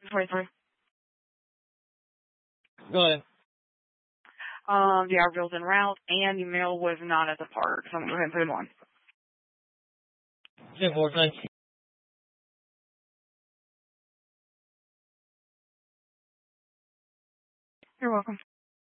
23. Go ahead. The Hourgill's en route, and the mail was not at the park, so I'm going to go ahead and put him on. 10-4, thanks. You're welcome.